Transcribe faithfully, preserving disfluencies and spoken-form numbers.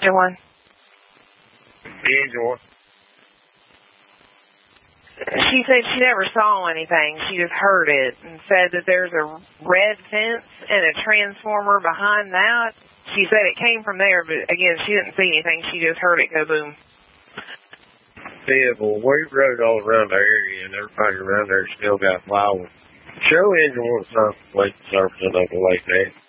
engine one? The engine one. She said she never saw anything. She just heard it and said that there's a red fence and a transformer behind that. She said it came from there, but again, she didn't see anything. She just heard it go boom. Yeah, well, we rode all around the area, and everybody around there still got plywood. Show engine one's not late servicing of the lake there.